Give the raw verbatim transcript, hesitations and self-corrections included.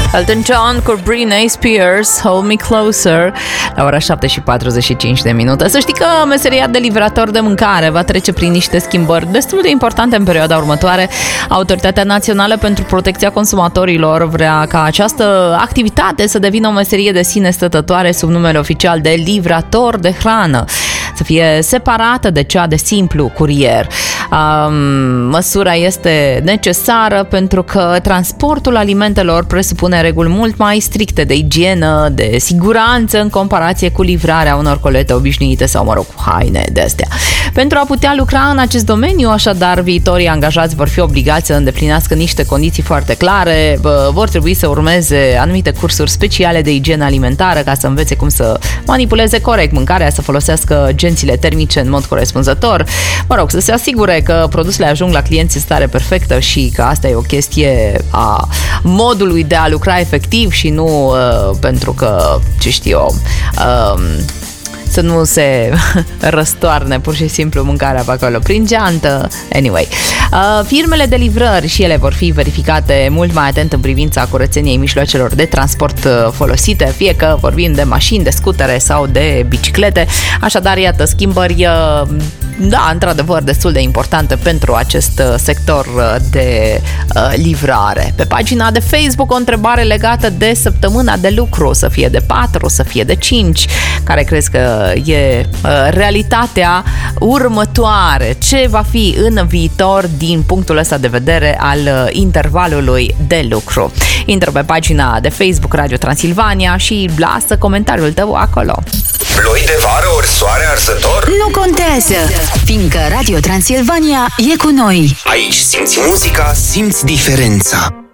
Elton John cu Britney Spears, Hold Me Closer, la ora șapte și patruzeci și cinci de minute. Să știi că meseria de livrator de mâncare va trece prin niște schimbări destul de importante în perioada următoare. Autoritatea Națională pentru Protecția Consumatorilor vrea ca această activitate să devină o meserie de sine stătătoare sub numele oficial de livrator de hrană, să fie separată de cea de simplu curier. Um, măsura este necesară pentru că transportul alimentelor presupune reguli mult mai stricte de igienă, de siguranță în comparație cu livrarea unor colete obișnuite sau, mă rog, cu haine de astea. Pentru a putea lucra în acest domeniu, așadar, viitorii angajați vor fi obligați să îndeplinească niște condiții foarte clare, vor trebui să urmeze anumite cursuri speciale de igienă alimentară ca să învețe cum să manipuleze corect mâncarea, să folosească gențile termice în mod corespunzător, mă rog, să se asigure că produsele ajung la clienți în stare perfectă și că asta e o chestie a modului de a lucra efectiv și nu uh, pentru că, ce știu eu, uh, să nu se răstoarne pur și simplu mâncarea pe acolo prin geantă. Anyway, uh, firmele de livrări și ele vor fi verificate mult mai atent în privința curățeniei mijloacelor de transport uh, folosite, fie că vorbim de mașini, de scutere sau de biciclete. Așadar, iată, schimbări uh, da, într-adevăr, destul de importante pentru acest uh, sector uh, de uh, livrare. Pe pagina de Facebook o întrebare legată de săptămâna de lucru, să fie de patru, să fie de cinci. Care crezi că e uh, realitatea următoare? Ce va fi în viitor din punctul ăsta de vedere al uh, intervalului de lucru? Intră pe pagina de Facebook Radio Transilvania și lasă comentariul tău acolo. Ploi de vară ori soare arsător? Nu contează, fiindcă Radio Transilvania e cu noi. Aici simți muzica, simți diferența.